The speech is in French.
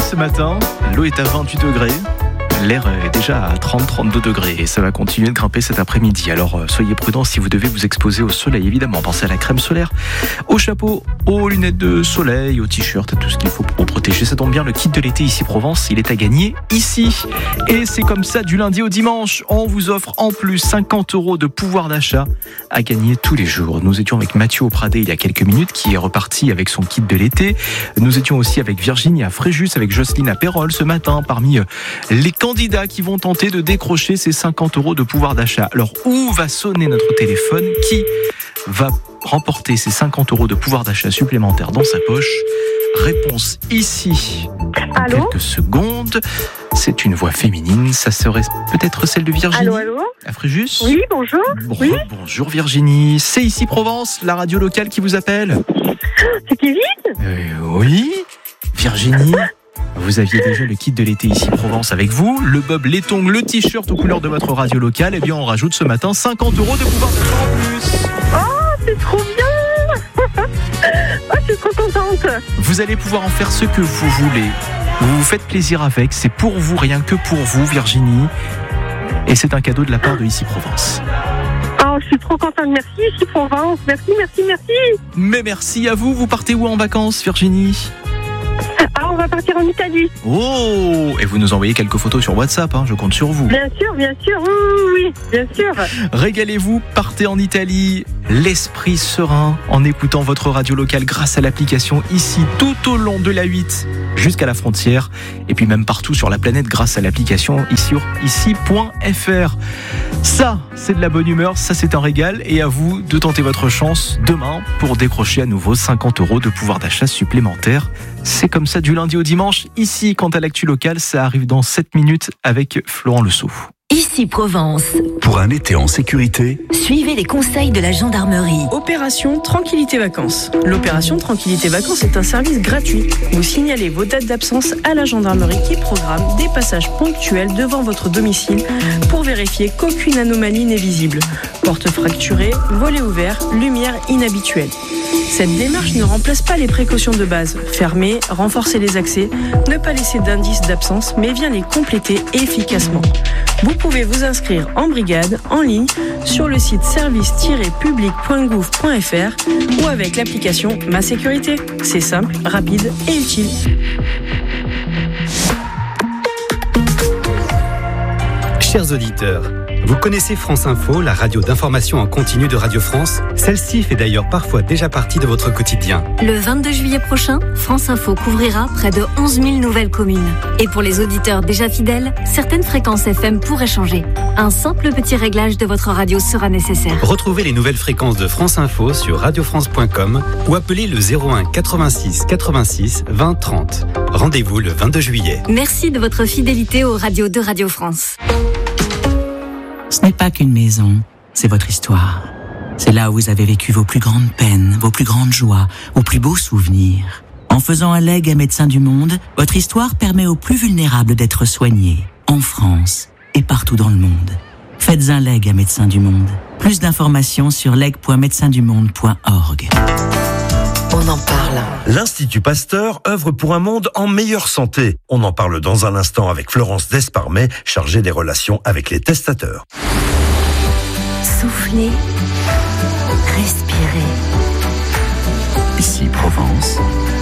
ce matin. L'eau est à 28 degrés. L'air est déjà à 30-32 degrés et ça va continuer de grimper cet après-midi. Alors soyez prudents si vous devez vous exposer au soleil, évidemment. Pensez à la crème solaire, au chapeau, aux lunettes de soleil, au t-shirt, à tout ce qu'il faut pour protéger. Ça tombe bien, le kit de l'été ici Provence, il est à gagner ici. Et c'est comme ça du lundi au dimanche. On vous offre en plus 50 € de pouvoir d'achat à gagner tous les jours. Nous étions avec Mathieu Aupradet il y a quelques minutes qui est reparti avec son kit de l'été. Nous étions aussi avec Virginie à Fréjus, avec Jocelyne à Pérol ce matin parmi les candidats qui vont tenter de décrocher ces 50 € de pouvoir d'achat. Alors, où va sonner notre téléphone? Qui va remporter ces 50 € de pouvoir d'achat supplémentaires dans sa poche? Réponse ici. En quelques secondes. C'est une voix féminine. Ça serait peut-être celle de Virginie. Allô à Fréjus. Oui, bonjour. Oui. Bonjour Virginie. C'est ici Provence, la radio locale qui vous appelle. C'est Kevin? Oui. Virginie. Vous aviez déjà le kit de l'été ici Provence avec vous, le bob, les tongs, le t-shirt aux couleurs de votre radio locale. Et bien on rajoute ce matin 50 € de pouvoir d'achat en plus. Oh, c'est trop bien. Oh, je suis trop contente. Vous allez pouvoir en faire ce que vous voulez. Vous vous faites plaisir avec, c'est pour vous, rien que pour vous Virginie. Et c'est un cadeau de la part de ici Provence. Oh, je suis trop contente, merci ici Provence. Merci. Mais merci à vous, vous partez où en vacances Virginie? Ah, on va partir en Italie. Oh, et vous nous envoyez quelques photos sur WhatsApp, je compte sur vous. Bien sûr, oui, bien sûr. Régalez-vous, partez en Italie, l'esprit serein, en écoutant votre radio locale grâce à l'application ici, tout au long de la 8 jusqu'à la frontière, et puis même partout sur la planète grâce à l'application ici.fr. Ça, c'est de la bonne humeur, ça c'est un régal, et à vous de tenter votre chance demain pour décrocher à nouveau 50 € de pouvoir d'achat supplémentaire. C'est comme ça du lundi au dimanche. Ici, quant à l'actu locale, ça arrive dans 7 minutes avec Florent Lesault. Ici Provence. Pour un été en sécurité, Suivez les conseils de la gendarmerie. Opération Tranquillité Vacances. L'opération Tranquillité Vacances est un service gratuit. Vous signalez vos dates d'absence à la gendarmerie qui programme des passages ponctuels devant votre domicile pour vérifier qu'aucune anomalie n'est visible. Porte fracturée, volet ouvert, lumière inhabituelle. Cette démarche ne remplace pas les précautions de base. Fermer, renforcer les accès, ne pas laisser d'indices d'absence, mais vient les compléter efficacement. Vous pouvez vous inscrire en brigade, en ligne, sur le site service-public.gouv.fr ou avec l'application Ma Sécurité. C'est simple, rapide et utile. Chers auditeurs, vous connaissez France Info, la radio d'information en continu de Radio France? Celle-ci fait d'ailleurs parfois déjà partie de votre quotidien. Le 22 juillet prochain, France Info couvrira près de 11 000 nouvelles communes. Et pour les auditeurs déjà fidèles, certaines fréquences FM pourraient changer. Un simple petit réglage de votre radio sera nécessaire. Retrouvez les nouvelles fréquences de France Info sur radiofrance.com ou appelez le 01 86 86 20 30. Rendez-vous le 22 juillet. Merci de votre fidélité aux radios de Radio France. Ce n'est pas qu'une maison, c'est votre histoire. C'est là où vous avez vécu vos plus grandes peines, vos plus grandes joies, vos plus beaux souvenirs. En faisant un legs à Médecins du Monde, votre histoire permet aux plus vulnérables d'être soignés, en France et partout dans le monde. Faites un legs à Médecins du Monde. Plus d'informations sur leg.médecindumonde.org. On en parle. L'Institut Pasteur œuvre pour un monde en meilleure santé. On en parle dans un instant avec Florence Desparmet, chargée des relations avec les testateurs. Soufflez, respirez. Ici Provence.